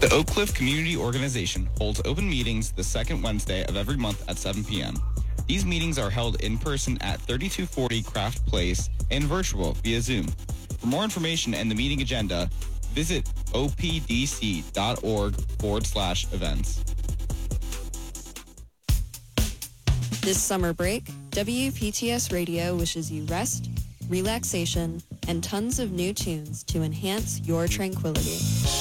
The Oak Cliff Community Organization holds open meetings the second Wednesday of every month at 7 p.m. These meetings are held in person at 3240 Craft Place and virtual via Zoom. For more information and the meeting agenda, visit opdc.org/events. This summer break, WPTS Radio wishes you rest, relaxation, and tons of new tunes to enhance your tranquility.